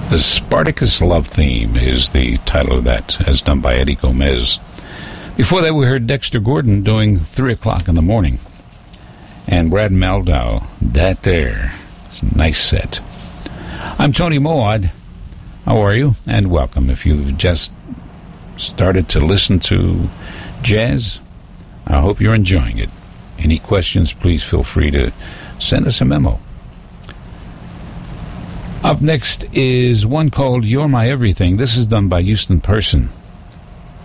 The Spartacus Love Theme is the title of that, as done by Eddie Gomez. Before that, we heard Dexter Gordon doing 3 o'clock in the morning. And Brad Mehldau, That There. Nice set. I'm Tony Moad. How are you? And welcome. If you've just started to listen to jazz, I hope you're enjoying it. Any questions, please feel free to send us a memo. Up next is one called You're My Everything. This is done by Houston Person.